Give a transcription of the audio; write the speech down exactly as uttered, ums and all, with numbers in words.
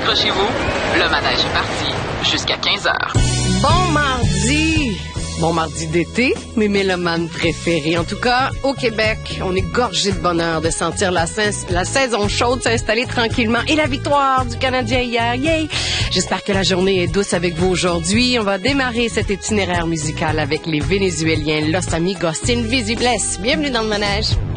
Accrochez-vous, le manège est parti jusqu'à quinze heures. Bon mardi! Bon mardi d'été, mes mélomanes préférés. En tout cas, au Québec, on est gorgé de bonheur de sentir la, sa- la saison chaude s'installer tranquillement et la victoire du Canadien hier. Yay! J'espère que la journée est douce avec vous aujourd'hui. On va démarrer cet itinéraire musical avec les Vénézuéliens Los Amigos Invisibles. Bienvenue dans le manège.